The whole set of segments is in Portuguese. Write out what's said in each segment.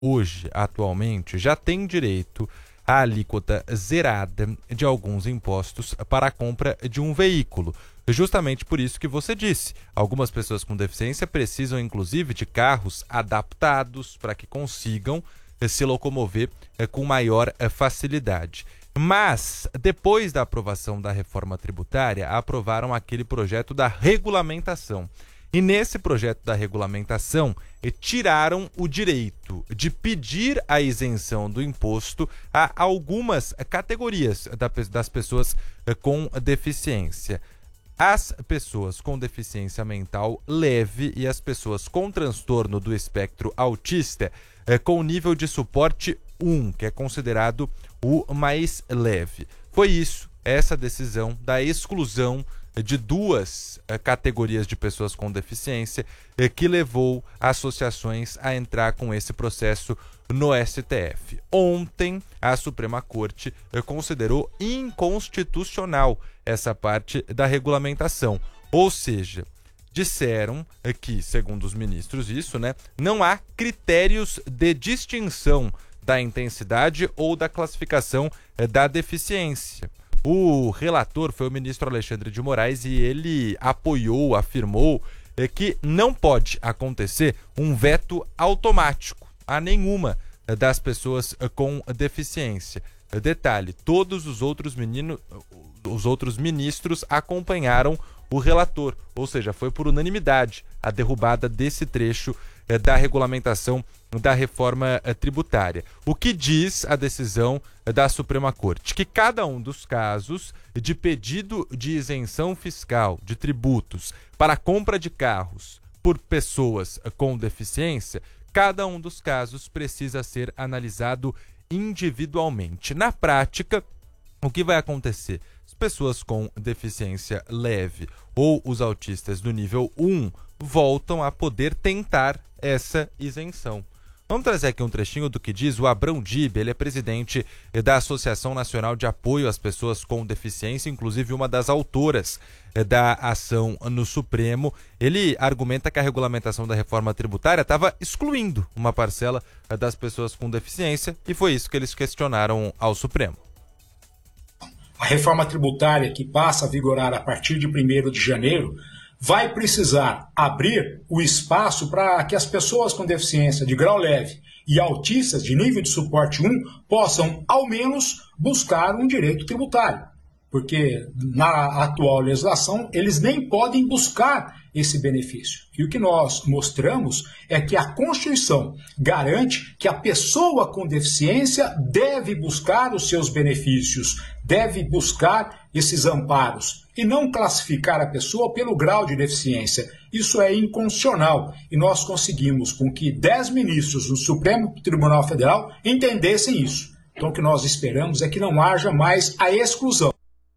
hoje, atualmente, já têm direito à alíquota zerada de alguns impostos para a compra de um veículo. Justamente por isso que você disse, algumas pessoas com deficiência precisam inclusive de carros adaptados para que consigam se locomover com maior facilidade. Mas, depois da aprovação da reforma tributária, aprovaram aquele projeto da regulamentação. E nesse projeto da regulamentação, tiraram o direito de pedir a isenção do imposto a algumas categorias das pessoas com deficiência. As pessoas com deficiência mental leve e as pessoas com transtorno do espectro autista com nível de suporte 1, que é considerado o mais leve. Foi isso, essa decisão da exclusão de duas categorias de pessoas com deficiência que levou associações a entrar com esse processo no STF. Ontem, a Suprema Corte considerou inconstitucional essa parte da regulamentação. Ou seja, disseram que, segundo os ministros, não há critérios de distinção da intensidade ou da classificação da deficiência. O relator foi o ministro Alexandre de Moraes e ele afirmou que não pode acontecer um veto automático a nenhuma das pessoas com deficiência. Detalhe, todos os outros ministros acompanharam o relator, ou seja, foi por unanimidade a derrubada desse trecho da regulamentação da reforma tributária. O que diz a decisão da Suprema Corte? Que cada um dos casos de pedido de isenção fiscal de tributos para a compra de carros por pessoas com deficiência, cada um dos casos precisa ser analisado individualmente. Na prática, o que vai acontecer? As pessoas com deficiência leve ou os autistas do nível 1 voltam a poder tentar essa isenção. Vamos trazer aqui um trechinho do que diz o Abrão Dib. Ele é presidente da Associação Nacional de Apoio às Pessoas com Deficiência, inclusive uma das autoras da ação no Supremo. Ele argumenta que a regulamentação da reforma tributária estava excluindo uma parcela das pessoas com deficiência e foi isso que eles questionaram ao Supremo. A reforma tributária que passa a vigorar a partir de 1º de janeiro vai precisar abrir o espaço para que as pessoas com deficiência de grau leve e autistas de nível de suporte 1 possam, ao menos, buscar um direito tributário. Porque na atual legislação eles nem podem buscar esse benefício. E o que nós mostramos é que a Constituição garante que a pessoa com deficiência deve buscar os seus benefícios, deve buscar esses amparos e não classificar a pessoa pelo grau de deficiência. Isso é inconstitucional e nós conseguimos com que 10 ministros do Supremo Tribunal Federal entendessem isso. Então o que nós esperamos é que não haja mais a exclusão.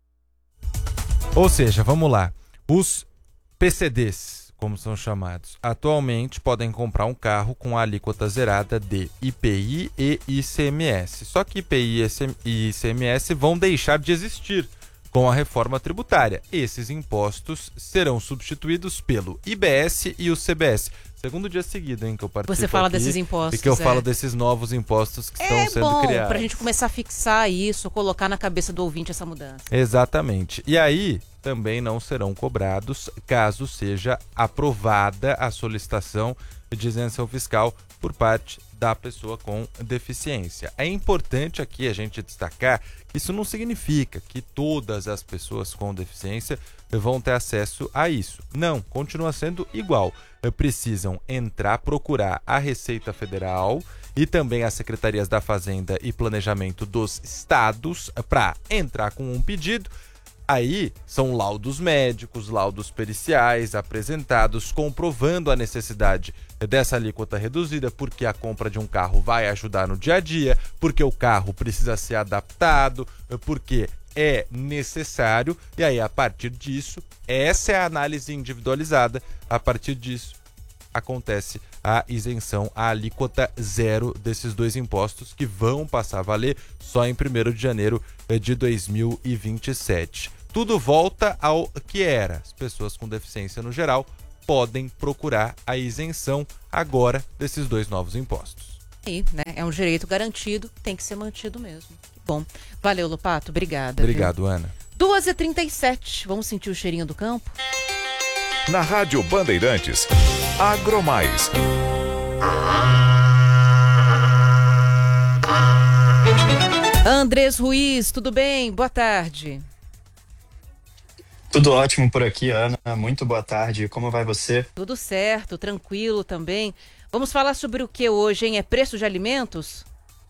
Ou seja, vamos lá, os PCDs, como são chamados, atualmente podem comprar um carro com a alíquota zerada de IPI e ICMS. Só que IPI e ICMS vão deixar de existir com a reforma tributária. Esses impostos serão substituídos pelo IBS e o CBS. Segundo dia seguido, que eu participo Você fala aqui, desses impostos. e que eu falo desses novos impostos que estão sendo criados. É bom pra gente começar a fixar isso, colocar na cabeça do ouvinte essa mudança. Exatamente. E aí, também não serão cobrados caso seja aprovada a solicitação de isenção fiscal por parte da pessoa com deficiência. É importante aqui a gente destacar que isso não significa que todas as pessoas com deficiência vão ter acesso a isso. Não, continua sendo igual. Precisam procurar a Receita Federal e também as Secretarias da Fazenda e Planejamento dos Estados para entrar com um pedido. Aí são laudos médicos, laudos periciais apresentados comprovando a necessidade dessa alíquota reduzida, porque a compra de um carro vai ajudar no dia a dia, porque o carro precisa ser adaptado, porque é necessário. E aí, a partir disso, essa é a análise individualizada. A partir disso, acontece a isenção, a alíquota zero desses dois impostos que vão passar a valer só em 1º de janeiro de 2027. Tudo volta ao que era. As pessoas com deficiência no geral podem procurar a isenção agora desses dois novos impostos. aí, né? É um direito garantido, tem que ser mantido mesmo. Que bom. Valeu, Lopato. Obrigada. Obrigado, viu? Ana. 2h37. Vamos sentir o cheirinho do campo? Na Rádio Bandeirantes, Agromais. Andrés Ruiz, tudo bem? Boa tarde. Tudo ótimo por aqui, Ana. Muito boa tarde. Como vai você? Tudo certo, tranquilo também. Vamos falar sobre o que hoje, hein? É preço de alimentos?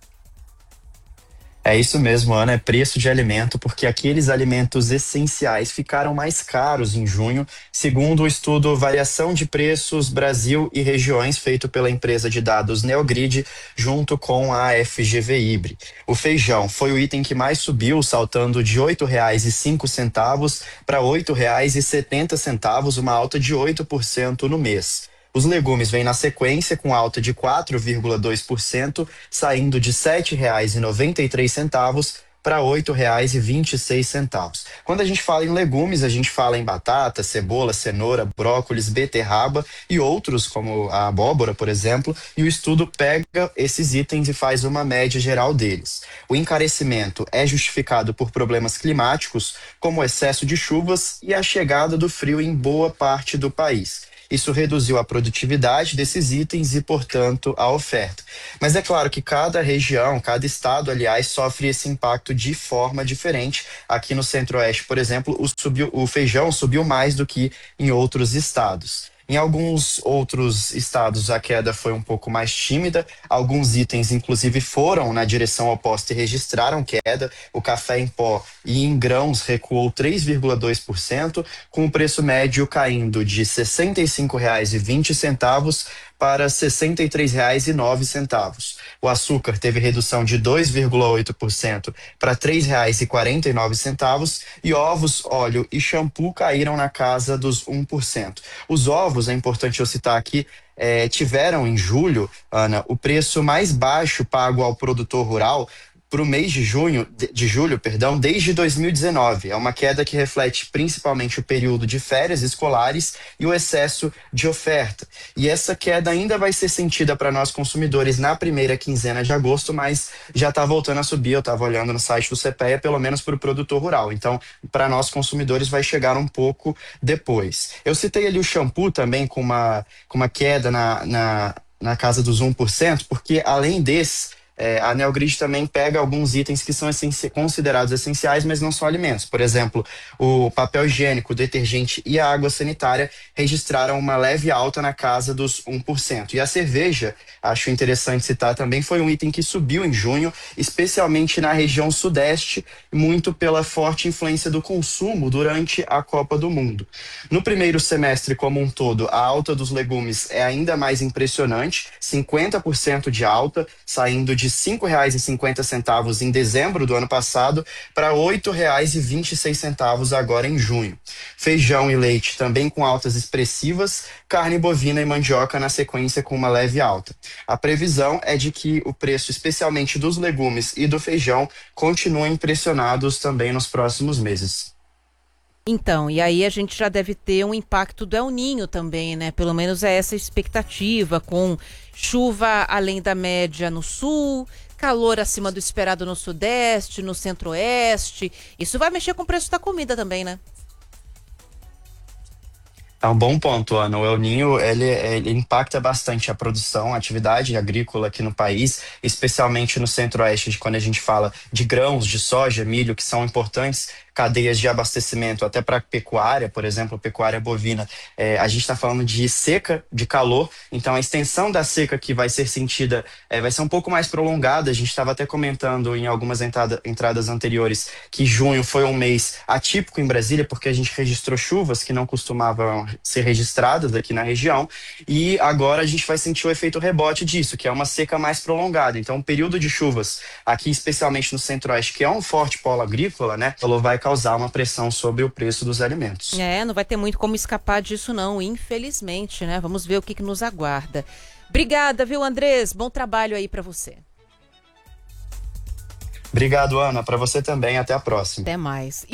É isso mesmo, Ana. É preço de alimento, porque aqueles alimentos essenciais ficaram mais caros em junho, segundo o estudo Variação de Preços Brasil e Regiões, feito pela empresa de dados Neogrid, junto com a FGV Ibre. O feijão foi o item que mais subiu, saltando de R$ 8,05 para R$ 8,70, uma alta de 8% no mês. Os legumes vêm na sequência com alta de 4,2%, saindo de R$ 7,93 para R$ 8,26. Quando a gente fala em legumes, a gente fala em batata, cebola, cenoura, brócolis, beterraba e outros, como a abóbora, por exemplo, e o estudo pega esses itens e faz uma média geral deles. O encarecimento é justificado por problemas climáticos, como o excesso de chuvas e a chegada do frio em boa parte do país. Isso reduziu a produtividade desses itens e, portanto, a oferta. Mas é claro que cada região, cada estado, aliás, sofre esse impacto de forma diferente. Aqui no Centro-Oeste, por exemplo, o feijão subiu mais do que em outros estados. Em alguns outros estados a queda foi um pouco mais tímida, alguns itens inclusive foram na direção oposta e registraram queda. O café em pó e em grãos recuou 3,2%, com o preço médio caindo de R$ 65,20 para R$ 63,09. O açúcar teve redução de 2,8% para R$ 3,49 e ovos, óleo e shampoo caíram na casa dos 1%. Os ovos, é importante eu citar aqui, tiveram em julho, Ana, o preço mais baixo pago ao produtor rural para o mês de julho, desde 2019. É uma queda que reflete principalmente o período de férias escolares e o excesso de oferta. E essa queda ainda vai ser sentida para nós consumidores na primeira quinzena de agosto, mas já está voltando a subir. Eu estava olhando no site do CPEA, pelo menos para o produtor rural. Então, para nós consumidores vai chegar um pouco depois. Eu citei ali o shampoo também com uma queda na casa dos 1%, porque além desse, a Neogrid também pega alguns itens que são considerados essenciais, mas não são alimentos. Por exemplo, o papel higiênico, o detergente e a água sanitária registraram uma leve alta na casa dos 1%. E a cerveja, acho interessante citar também, foi um item que subiu em junho, especialmente na região sudeste, muito pela forte influência do consumo durante a Copa do Mundo. No primeiro semestre como um todo, a alta dos legumes é ainda mais impressionante, 50% de alta, saindo de R$ 5,50 em dezembro do ano passado para R$ 8,26 agora em junho. Feijão e leite também com altas expressivas, carne bovina e mandioca na sequência com uma leve alta. A previsão é de que o preço, especialmente dos legumes e do feijão, continuem pressionados também nos próximos meses. Então, e aí a gente já deve ter um impacto do El Niño também, né? Pelo menos é essa expectativa, com chuva além da média no sul, calor acima do esperado no sudeste, no centro-oeste. Isso vai mexer com o preço da comida também, né? É um bom ponto, Ana. O El Niño, ele impacta bastante a produção, a atividade agrícola aqui no país, especialmente no centro-oeste, quando a gente fala de grãos, de soja, milho, que são importantes cadeias de abastecimento, até para pecuária, por exemplo, pecuária bovina. A gente está falando de seca, de calor, então a extensão da seca que vai ser sentida vai ser um pouco mais prolongada. A gente estava até comentando em algumas entradas anteriores que junho foi um mês atípico em Brasília, porque a gente registrou chuvas que não costumavam ser registradas aqui na região, e agora a gente vai sentir o efeito rebote disso, que é uma seca mais prolongada. Então, o período de chuvas aqui, especialmente no centro-oeste, que é um forte polo agrícola, né, vai causar uma pressão sobre o preço dos alimentos. Não vai ter muito como escapar disso não, infelizmente, né? Vamos ver o que nos aguarda. Obrigada, viu, Andrés? Bom trabalho aí para você. Obrigado, Ana. Para você também. Até a próxima. Até mais.